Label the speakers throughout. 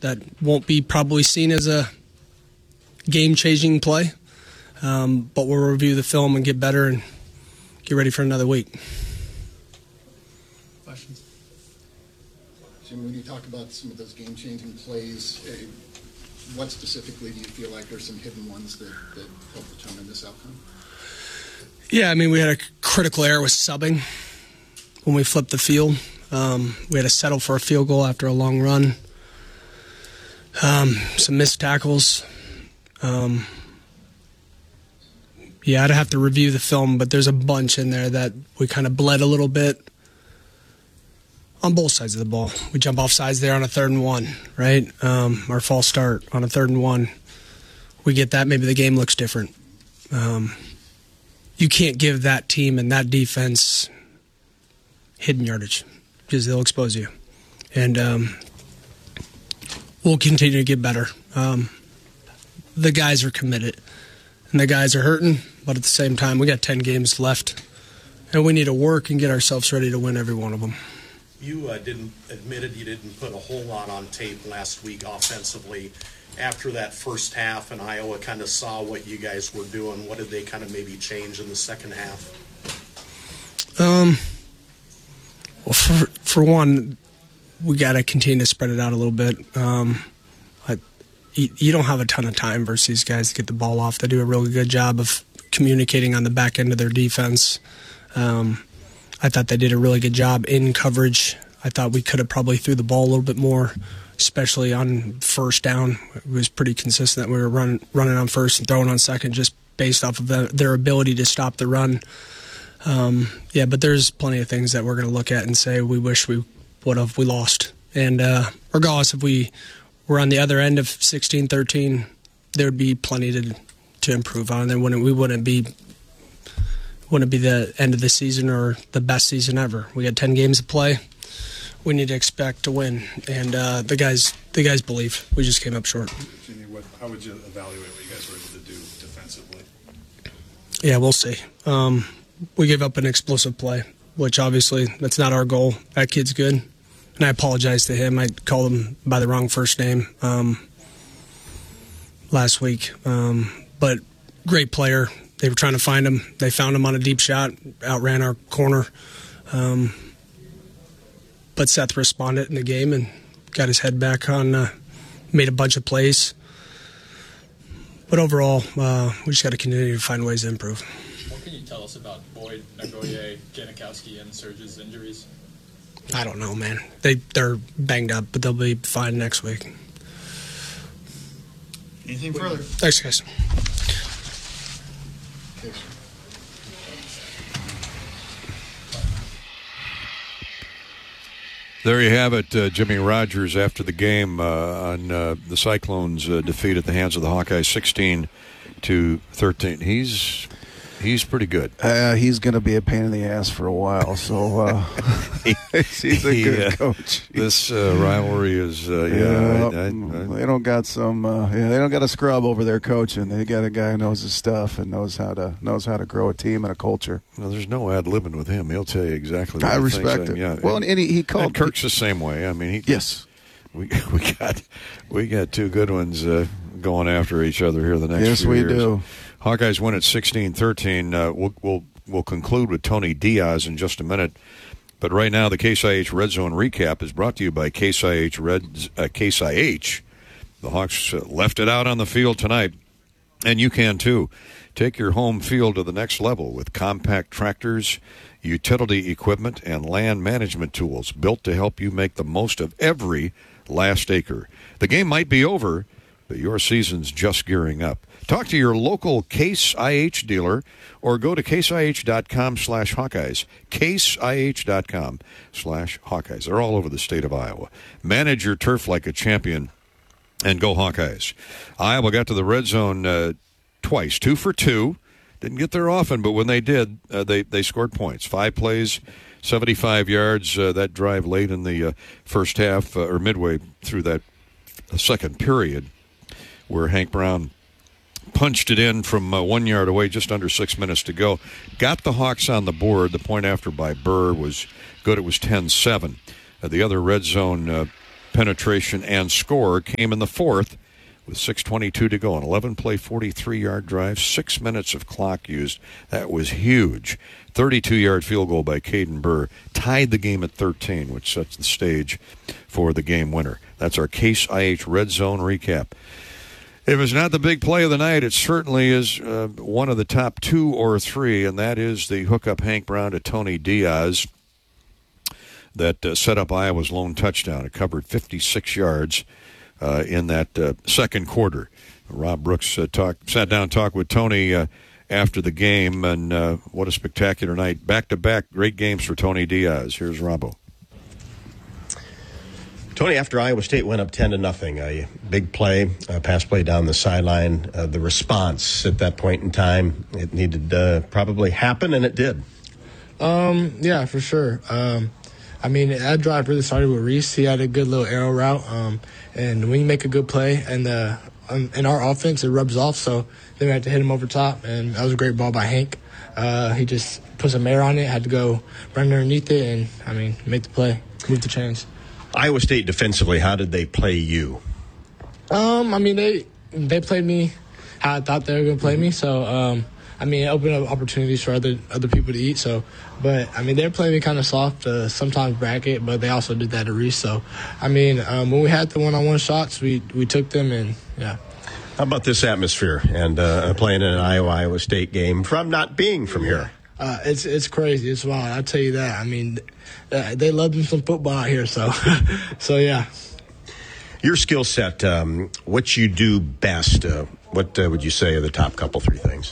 Speaker 1: that won't be probably seen as a game-changing play, but we'll review the film and get better and get ready for another week.
Speaker 2: Questions? Jim, when you talk about some of those game-changing plays, what specifically do you feel like are some hidden ones that help determine this outcome?
Speaker 1: Yeah, I mean, we had a critical error with subbing when we flipped the field. We had to settle for a field goal after a long run. Some missed tackles. Yeah, I'd have to review the film, but there's a bunch in there that we kind of bled a little bit on both sides of the ball. We jump off sides there on a 3rd and 1, right? Our false start on a 3rd and 1. We get that, maybe the game looks different. You can't give that team and that defense hidden yardage because they'll expose you. And we'll continue to get better. The guys are committed, and the guys are hurting, but at the same time, we got 10 games left, and we need to work and get ourselves ready to win every one of them.
Speaker 3: You admitted you didn't put a whole lot on tape last week offensively. After that first half, and Iowa kind of saw what you guys were doing, what did they kind of maybe change in the second half?
Speaker 1: Well, for one, we got to continue to spread it out a little bit. You don't have a ton of time versus these guys to get the ball off. They do a really good job of communicating on the back end of their defense. I thought they did a really good job in coverage. I thought we could have probably threw the ball a little bit more, especially on first down. It was pretty consistent that we were running on first and throwing on second just based off of their ability to stop the run. But there's plenty of things that we're going to look at and say we wish we would have. We lost. And regardless, if we were on the other end of 16-13, there would be plenty to improve on. And we wouldn't be the end of the season or the best season ever. We had 10 games to play. We need to expect to win, and the guys believe. We just came up short.
Speaker 4: Jimmy, how would you evaluate what you guys were able to do defensively?
Speaker 1: Yeah, we'll see. We gave up an explosive play, which obviously that's not our goal. That kid's good, and I apologize to him. I called him by the wrong first name last week, but great player. They were trying to find him. They found him on a deep shot, outran our corner. But Seth responded in the game and got his head back on, made a bunch of plays. But overall, we just got to continue to find ways to improve.
Speaker 5: What can you tell us about Boyd, Nagoye, Janikowski, and Surge's injuries?
Speaker 1: I don't know, man. They're banged up, but they'll be fine next week.
Speaker 2: Anything further?
Speaker 1: Thanks, guys.
Speaker 6: There you have it, Jimmy Rogers after the game on the Cyclones' defeat at the hands of the Hawkeyes, 16-13. He's pretty good.
Speaker 7: He's going to be a pain in the ass for a while, so he's a good coach.
Speaker 6: This rivalry is,
Speaker 7: they don't got they don't got a scrub over there coaching. They got a guy who knows his stuff and knows how to grow a team and a culture.
Speaker 6: Well, there's no ad-libbing with him. He'll tell you exactly what
Speaker 7: I respect it.
Speaker 6: Yeah.
Speaker 7: Well, and he called.
Speaker 6: And Kirk's the same way. I mean,
Speaker 7: yes.
Speaker 6: We got two good ones going after each other here the next few years.
Speaker 7: Yes, we do.
Speaker 6: Hawkeyes win at 16-13. We'll conclude with Tony Diaz in just a minute. But right now, the Case IH Red Zone recap is brought to you by Case IH. Case IH. The Hawks left it out on the field tonight, and you can too. Take your home field to the next level with compact tractors, utility equipment, and land management tools built to help you make the most of every last acre. The game might be over, but your season's just gearing up. Talk to your local Case IH dealer or go to caseih.com/Hawkeyes. caseih.com/Hawkeyes. They're all over the state of Iowa. Manage your turf like a champion and go Hawkeyes. Iowa got to the red zone twice, 2 for 2. Didn't get there often, but when they did, they scored points. 5 plays, 75 yards. That drive late in the first half or midway through that second period where Hank Brown punched it in from 1 yard away, just under 6 minutes to go. Got the Hawks on the board. The point after by Burr was good. It was 10-7. The other red zone penetration and score came in the fourth with 6:22 to go. An 11-play, 43-yard drive, 6 minutes of clock used. That was huge. 32-yard field goal by Caden Burr tied the game at 13, which sets the stage for the game winner. That's our Case IH Red Zone recap. If it's not the big play of the night, it certainly is one of the top 2 or 3, and that is the hookup Hank Brown to Tony Diaz that set up Iowa's lone touchdown. It covered 56 yards in that second quarter. Rob Brooks sat down and talked with Tony after the game, and what a spectacular night. Back-to-back great games for Tony Diaz. Here's Robbo.
Speaker 8: Tony, after Iowa State went up 10-0, a big play, a pass play down the sideline, the response at that point in time, it needed to probably happen, and it did.
Speaker 9: Yeah, for sure. I mean, that drive really started with Reese. He had a good little arrow route, and when you make a good play and in our offense, it rubs off, so then we had to hit him over top, and that was a great ball by Hank. He just put some air on it, had to go run underneath it, and, I mean, make the play, move the chains.
Speaker 8: Iowa State defensively, how did they play you?
Speaker 9: I mean, they played me how I thought they were going to play me. So, I mean, it opened up opportunities for other people to eat. So, but, I mean, they're playing me kind of soft, sometimes bracket, but they also did that to Reese. So, I mean, when we had the one-on-one shots, we took them, and, yeah.
Speaker 8: How about this atmosphere and playing in an Iowa State game from not being from here?
Speaker 9: It's crazy. It's wild. I'll tell you that. I mean, they love them some football out here, so so yeah.
Speaker 8: Your skill set, what you do best, what would you say are the top couple, 3 things?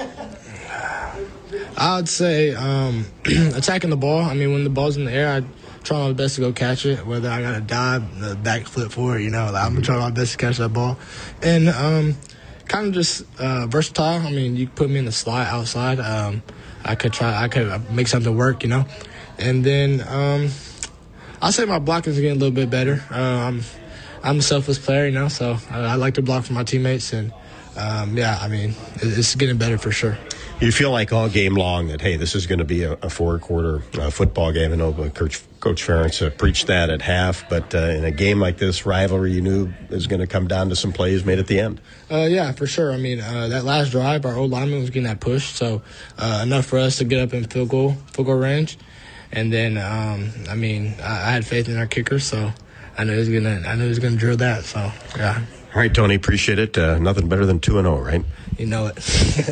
Speaker 9: I would say attacking the ball. I mean, when the ball's in the air, I try my best to go catch it, whether I got to dive, the back flip for it, I'm trying my best to catch that ball. And kind of just versatile. I mean, you put me in the slot outside. I could make something work, And then I'll say my blocking is getting a little bit better. I'm a selfless player, so I like to block for my teammates. And, yeah, I mean, it's getting better for sure.
Speaker 8: You feel like all game long that, hey, this is going to be a 4-quarter football game. I know Coach Ferentz preached that at half, but in a game like this, rivalry, you knew is going to come down to some plays made at the end.
Speaker 9: Yeah, for sure. I mean, that last drive, our old lineman was getting that push, so enough for us to get up in field goal range. And then, I mean, I had faith in our kicker, so I knew he was gonna drill that. So yeah.
Speaker 8: All right, Tony, appreciate it. Nothing better than 2-0, right?
Speaker 9: You know it.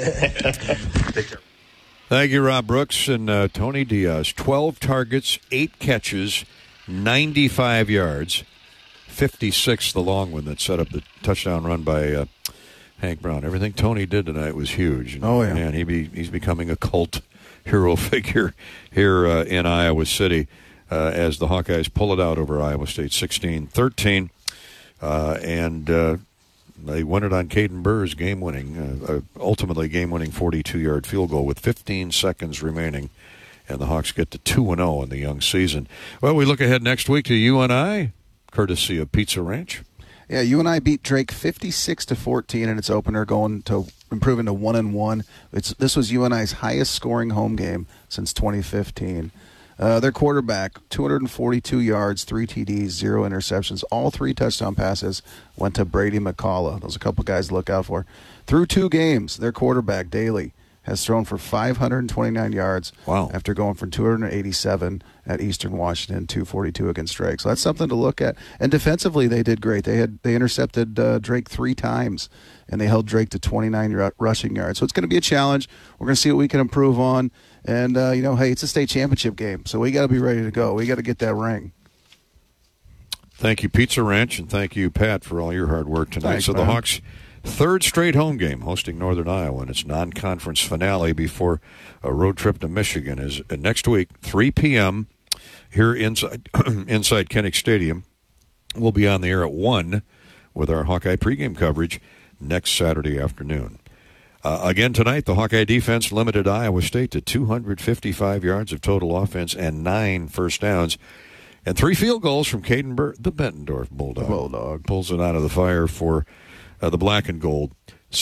Speaker 8: Take care.
Speaker 6: Thank you, Rob Brooks and Tony Diaz. 12 targets, 8 catches, 95 yards, 56 the long one that set up the touchdown run by Hank Brown. Everything Tony did tonight was huge.
Speaker 7: Oh, yeah.
Speaker 6: Man, he's becoming a cult hero figure here in Iowa City as the Hawkeyes pull it out over Iowa State 16-13. And they won it on Caden Burr's ultimately game-winning 42-yard field goal with 15 seconds remaining, and the Hawks get to 2-0 in the young season. Well, we look ahead next week to UNI, courtesy of Pizza Ranch.
Speaker 7: Yeah, UNI beat Drake 56-14 in its opener, improving to 1-1. This was UNI's highest-scoring home game since 2015. Their quarterback, 242 yards, 3 TDs, 0 interceptions. All 3 touchdown passes went to Brady McCullough. Those are a couple guys to look out for. Through 2 games, their quarterback, Daly, has thrown for 529 yards.
Speaker 6: Wow.
Speaker 7: After going for 287 at Eastern Washington, 242 against Drake. So that's something to look at. And defensively, they did great. They intercepted Drake 3 times, and they held Drake to 29 rushing yards. So it's going to be a challenge. We're going to see what we can improve on. And, hey, it's a state championship game, so we got to be ready to go. We got to get that ring.
Speaker 6: Thank you, Pizza Ranch, and thank you, Pat, for all your hard work tonight.
Speaker 7: Thanks,
Speaker 6: so
Speaker 7: man.
Speaker 6: The Hawks' 3rd straight home game hosting Northern Iowa in its non-conference finale before a road trip to Michigan is next week, 3 p.m. here inside Kinnick Stadium. We'll be on the air at 1 with our Hawkeye pregame coverage next Saturday afternoon. Again tonight, the Hawkeye defense limited Iowa State to 255 yards of total offense and 9 first downs. And 3 field goals from Caden Burr, the Bettendorf Bulldog. Pulls it out of the fire for the black and gold,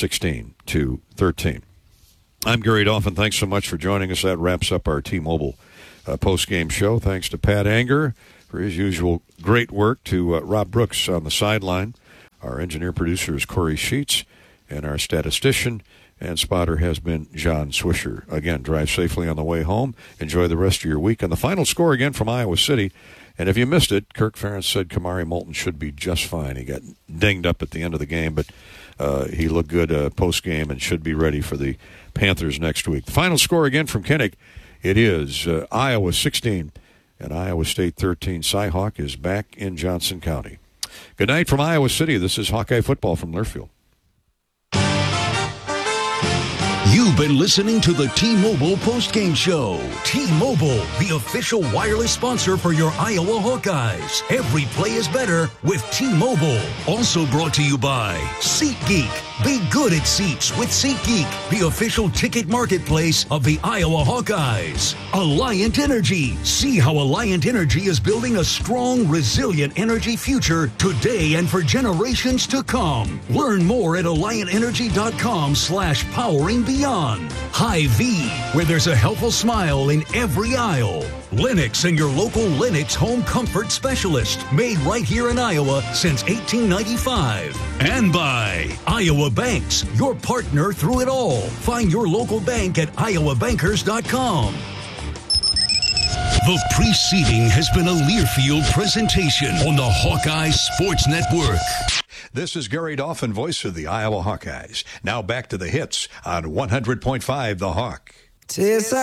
Speaker 6: 16-13. I'm Gary Dolphin. Thanks so much for joining us. That wraps up our T-Mobile post-game show. Thanks to Pat Anger for his usual great work, to Rob Brooks on the sideline. Our engineer-producer is Corey Sheets, and our statistician and spotter has been John Swisher. Again, drive safely on the way home. Enjoy the rest of your week. And the final score again from Iowa City. And if you missed it, Kirk Ferentz said Kamari Moulton should be just fine. He got dinged up at the end of the game, but he looked good post-game and should be ready for the Panthers next week. The final score again from Kinnick, it is Iowa 16 and Iowa State 13. Cy-Hawk is back in Johnson County. Good night from Iowa City. This is Hawkeye Football from Learfield.
Speaker 10: You've been listening to the T-Mobile postgame show. T-Mobile, the official wireless sponsor for your Iowa Hawkeyes. Every play is better with T-Mobile. Also brought to you by SeatGeek. Be good at seats with SeatGeek, the official ticket marketplace of the Iowa Hawkeyes. Alliant Energy. See how Alliant Energy is building a strong, resilient energy future today and for generations to come. Learn more at AlliantEnergy.com/powering beyond. Hy-Vee, where there's a helpful smile in every aisle. Lennox and your local Lennox home comfort specialist, made right here in Iowa since 1895. And by Iowa Banks, your partner through it all. Find your local bank at iowabankers.com. The preceding has been a Learfield presentation on the Hawkeye Sports Network.
Speaker 6: This is Gary Dolphin, voice of the Iowa Hawkeyes. Now back to the hits on 100.5 The Hawk.